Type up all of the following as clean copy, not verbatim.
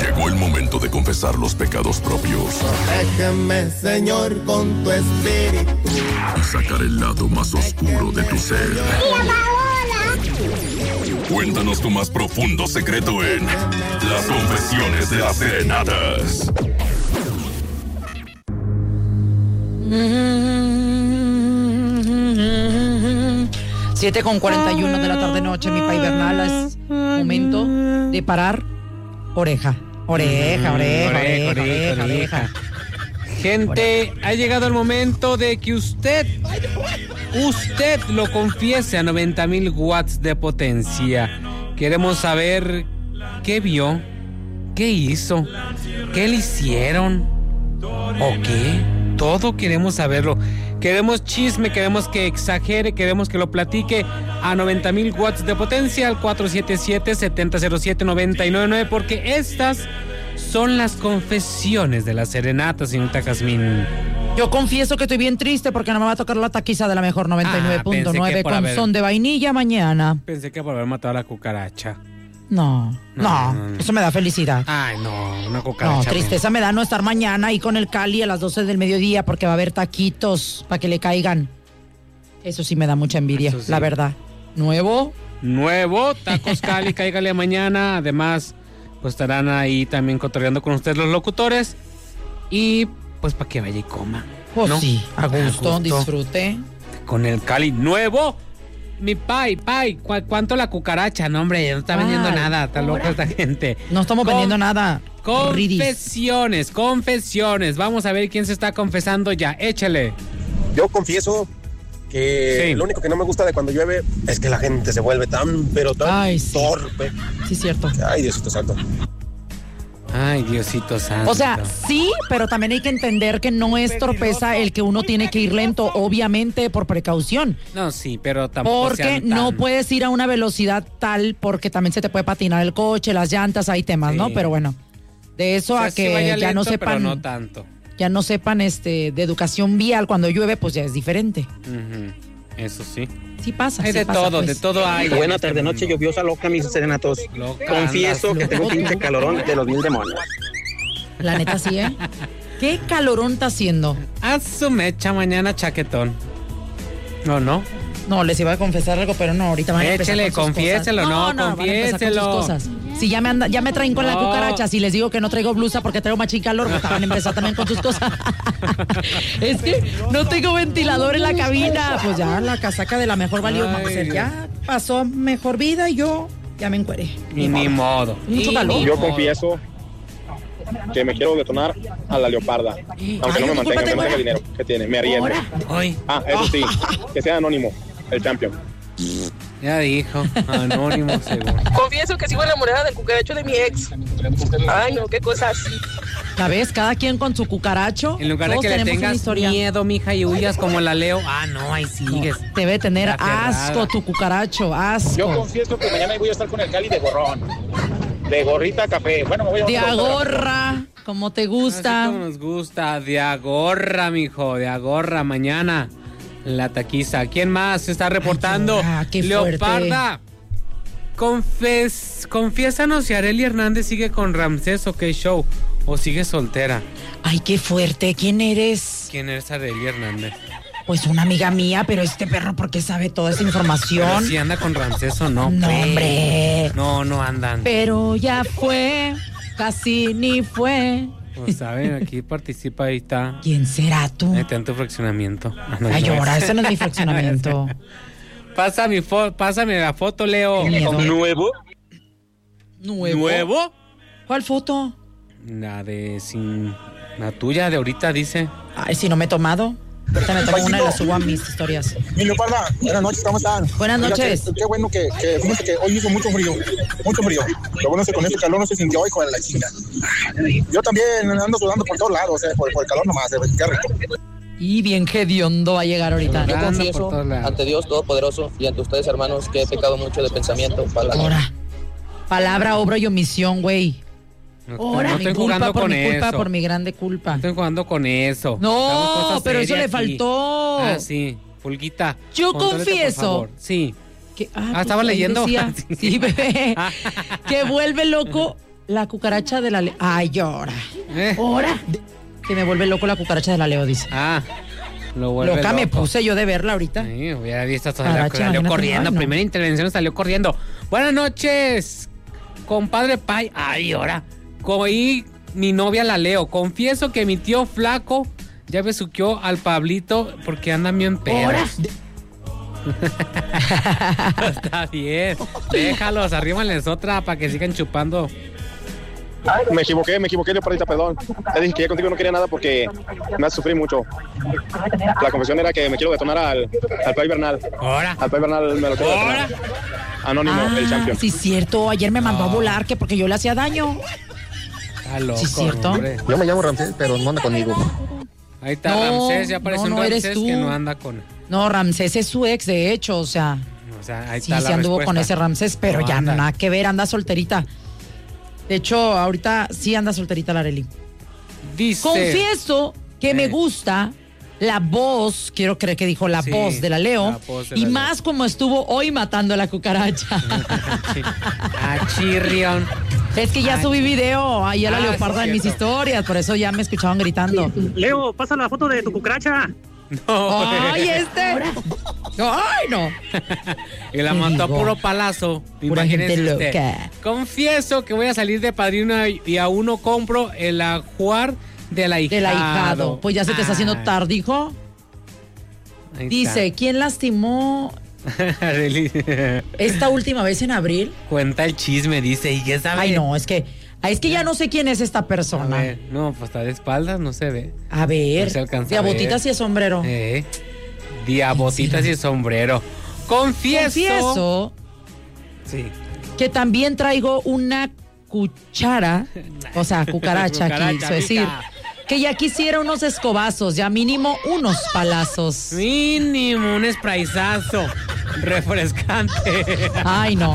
Llegó el momento de confesar los pecados propios. Protégeme, Señor, con tu espíritu. Y sacar el lado más oscuro de tu ser. Cuéntanos tu más profundo secreto en Las Confesiones de las Serenatas. 7:41 de la tarde-noche, mi país Bernal. Es momento de parar. Oreja. Gente, ha llegado el momento de que usted lo confiese a 90,000 watts de potencia. Queremos saber qué vio, qué hizo, qué le hicieron o qué. Todo queremos saberlo. Queremos chisme, queremos que exagere, queremos que lo platique a 90,000 watts de potencia al 477-7007-999, porque estas son las confesiones de la serenata, señorita Jazmín. Yo confieso que estoy bien triste porque no me va a tocar la taquiza de la mejor 99.9 con son de vainilla mañana. Pensé que por haber matado a la cucaracha. No, eso me da felicidad. Ay, no, una cucaracha. No, tristeza me da no estar mañana ahí con el Cali a las 12 del mediodía porque va a haber taquitos para que le caigan. Eso sí me da mucha envidia, sí. La verdad. Nuevo, tacos Cali, cáigale mañana. Además, pues estarán ahí también cotorreando con ustedes los locutores. Y pues para que vaya y coma. Pues ¿no? Sí, a gusto, disfrute. Con el Cali nuevo. Mi pai, ¿cuánto la cucaracha? No, hombre, no está vendiendo nada, está loca esta gente. No estamos vendiendo nada. Confesiones. Vamos a ver quién se está confesando ya. Échale. Yo confieso que lo único que no me gusta de cuando llueve es que la gente se vuelve tan torpe. Sí, cierto. Ay, Diosito santo. Ay, Diosito santo. O sea, sí, pero también hay que entender que no es torpeza el que uno tiene que ir lento, obviamente por precaución. No, sí, pero tampoco porque no puedes ir a una velocidad tal porque también se te puede patinar el coche, las llantas, hay temas, ¿no? Pero bueno, de eso a que ya lento, no sepan, pero no tanto. Ya no sepan de educación vial cuando llueve, pues ya es diferente. Eso sí. Sí pasa. Hay de todo hay. Buena tarde, noche lluviosa, loca, mis serenatos. Confieso que tengo un pinche calorón de los 1000 demonios. La neta sí, ¿eh? ¿Qué calorón está haciendo? Haz su mecha mañana, chaquetón. ¿No? No, les iba a confesar algo, pero no, ahorita van a empezar Échele, con sus confiéselo, cosas. no, confiéselo. Con sus cosas. Si ya me traen con la cucaracha, si les digo que no traigo blusa porque traigo machín calor, pues van a empezar también con sus cosas. Es que no tengo ventilador en la cabina. Pues ya la casaca de la mejor valió. Ya pasó mejor vida y yo ya me encueré. Y ni modo. Mucho calor. Yo confieso que me quiero detonar a la leoparda. Aunque no me mantenga dinero. ¿Qué tiene? Me arriendo. Eso sí, que sea anónimo, el champion. Ya dijo, anónimo seguro. Confieso que sigo enamorada del cucaracho de mi ex. Ay, no, qué cosas. ¿La ves? Cada quien con su cucaracho. En lugar de que le tengas miedo, mija, y huyas como la Leo. No, ahí sigues. No, debe tener asco tu cucaracho, asco. Yo confieso que mañana voy a estar con el Cali de gorrón. De gorrita café. Bueno, me voy a de agorra, como te gusta. Así como nos gusta, de agorra, mijo, de agorra mañana. La taquiza. ¿Quién más se está reportando? Qué Leoparda. Confiésanos si Arely Hernández sigue con Ramsés o qué show. O sigue soltera. Ay, qué fuerte. ¿Quién eres? ¿Quién eres Arely Hernández? Pues una amiga mía, pero este perro, ¿por qué sabe toda esa información? Pero si anda con Ramsés o no. No, hombre. No andan. Pero ya fue, casi ni fue. Pues saben, aquí participa, ahí está. ¿Quién será tú? Ahí está en tu fraccionamiento. Ay, ahora, ese no es mi fraccionamiento. Pásame la foto, Leo. ¿Nuevo? ¿Cuál foto? La tuya de ahorita, dice. Ay, si no me he tomado. Ahorita me tomo una y la subo a mis historias. Mi Leoparda, buenas noches, ¿cómo están? Buenas noches. Qué bueno que fíjate que hoy hizo mucho frío. Lo bueno es que con este calor no se sintió hoy con la chinga. Yo también ando sudando por todos lados, por el calor nomás, qué rico. Y bien hediondo va a llegar ahorita. Yo confieso ante Dios Todopoderoso y ante ustedes, hermanos, que he pecado mucho de pensamiento, palabra, obra y omisión, güey. No estoy jugando con eso. Por mi grande culpa. No estoy jugando con eso. No, pero eso le faltó. Sí, Pulguita. Yo confieso. Sí. Que, estaba leyendo. Sí, bebé. Que vuelve loco La cucaracha de la Leo. Ay, llora. Ahora. Que me vuelve loco la cucaracha de la Leo, dice. Lo vuelve loca loco. Me puse yo de verla ahorita. Sí, hubiera visto, salió corriendo. No. Primera intervención salió corriendo. Buenas noches, compadre Pai. Ay, ahora. Y mi novia la Leo. Confieso que mi tío flaco ya besuqueó al Pablito porque andan bien pedos. Está bien. Déjalos, arrímales otra para que sigan chupando. Me equivoqué, Leopardita, perdón. Te dije que ya contigo no quería nada porque me hace sufrir mucho. La confesión era que me quiero detonar al Pai Bernal. ¿Ahora? Al Pai Bernal me lo quiero detonar. Anónimo, el champion. Sí, cierto. Ayer me mandó a volar que porque yo le hacía daño. Está loco, sí, cierto. Hombre. Yo me llamo Ramsés, pero no anda conmigo. Ahí está Ramsés, ya aparece un Ramsés que no anda con... No, Ramsés es su ex, de hecho, o sea ahí está sí anduvo con ese Ramsés, pero no ya anda. Nada que ver, anda solterita. De hecho, ahorita sí anda solterita la Arely. Dice... Confieso que me gusta la voz, quiero creer que dijo la voz de la Leo, y más como estuvo hoy matando a la cucaracha. Chirrión. Es que ya subí video ahí a la leoparda en mis historias, por eso ya me escuchaban gritando. Leo, pasa la foto de tu cucaracha. No. ¡Ay, ¡ay, no! Y la mató a puro palazo. Imagínense usted. Loca. Confieso que voy a salir de padrino y a uno compro el ajuar del ahijado. Pues ya se te está haciendo tarde, hijo. Dice, ¿quién lastimó esta última vez en abril? Cuenta el chisme, dice. ¿Y qué sabe? Ay, no, es que ya no sé quién es esta persona. A ver, no, pues está de espaldas, no se ve. A ver, no se alcanza de a botitas y de sombrero. De a botitas y de sombrero. Confieso que también traigo una cuchara, o sea, cucaracha aquí, es decir, que ya quisiera unos escobazos, ya mínimo unos palazos. Mínimo un sprayzazo refrescante. Ay, no.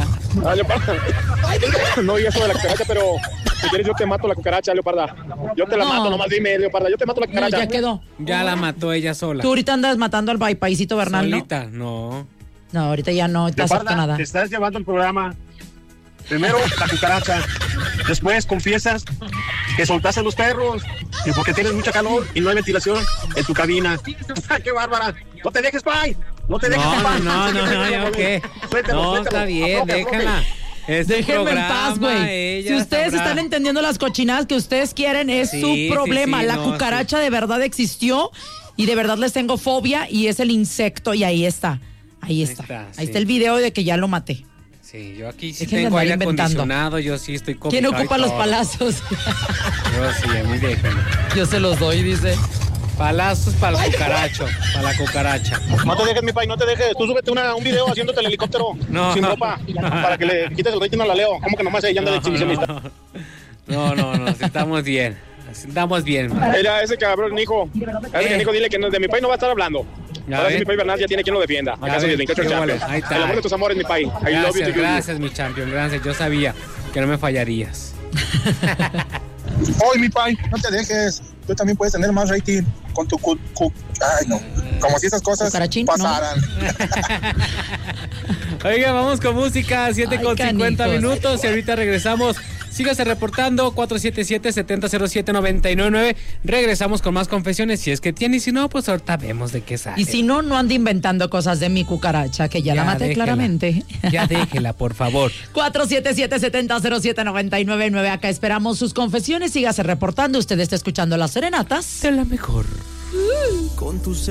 No digas eso de la cucaracha, pero si quieres yo te mato la cucaracha, Leoparda. Yo te la mato, nomás dime, Leoparda, yo te mato la cucaracha. No, ya quedó. Ya la mató ella sola. Tú ahorita andas matando al Paisito Bernal, solita, ¿no? No, ahorita ya no te acepto nada. Te estás llevando el programa. Primero la cucaracha, después confiesas que soltaste a los perros y porque tienes mucha calor y no hay ventilación en tu cabina. ¡Qué bárbara! ¡No te dejes, Pai! ¡No te dejes, Pai! No, ¿qué? No, está bien, déjala. Déjenme en paz, güey. Si ustedes están entendiendo las cochinadas que ustedes quieren, es su problema. La cucaracha de verdad existió y de verdad les tengo fobia y es el insecto y ahí está. Ahí está el video de que ya lo maté. Sí, yo aquí sí tengo aire acondicionado, yo sí estoy cobijado. ¿Quién ocupa los palazos? Yo sí, a mí déjenme. Yo se los doy, dice. Palazos para el cucaracho, para la cucaracha. No te dejes, mi Pai, no te dejes. Tú súbete un video haciéndote el helicóptero sin ropa para que le quites el rating a la Leo. ¿Cómo que nomás ella anda de exhibicionista? No, sí, estamos bien. Estamos bien. Ella, ese cabrón, hijo. A ese hijo, dile que de mi Pai no va a estar hablando. Ahora sí, mi Pai Bernal ya tiene quien lo defienda. Acá se 28 champions. Ahí está. El amor de tus amores, mi Pai. Gracias, mi champion. Gracias. Yo sabía que no me fallarías. Oye, mi Pai, no te dejes. Tú también puedes tener más rating con tu ay, no. Como si esas cosas pasaran. ¿No? Oiga, vamos con música. 7:50 minutos. Y ahorita regresamos. Sígase reportando 477-7007-999. Regresamos con más confesiones si es que tiene, y si no, pues ahorita vemos de qué sale. Y si no, no ande inventando cosas de mi cucaracha, que ya la maté claramente. Ya déjela, por favor. 477-7007-999. Acá esperamos sus confesiones. Sígase reportando. Usted está escuchando Las Serenatas de la mejor. Con tus